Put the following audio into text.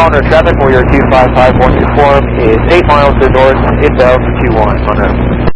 calendar traffic for your 25512 form is 8 miles to the north, inbound for 21 on route.